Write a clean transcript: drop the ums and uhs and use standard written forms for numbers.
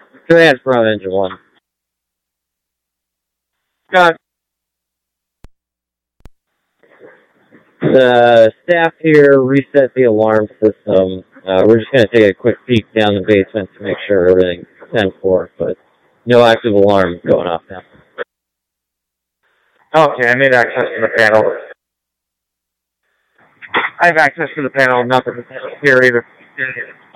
Command from Engine 1. Scott, the staff here reset the alarm system. We're just going to take a quick peek down the basement to make sure everything's 10-4, but no active alarm going off now. Okay, I need access to the panel. I have access to the panel, nothing here either.